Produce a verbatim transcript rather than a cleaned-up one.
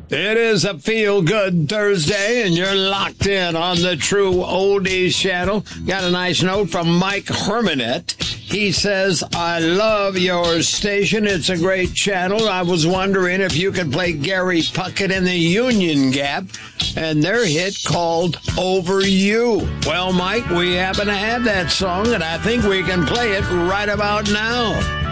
It is a feel-good Thursday, and you're locked in on the True Oldies channel. Got a nice note from Mike Hermanet. He says, I love your station. It's a great channel. I was wondering if you could play Gary Puckett and the Union Gap and their hit called Over You. Well, Mike, we happen to have that song, and I think we can play it right about now.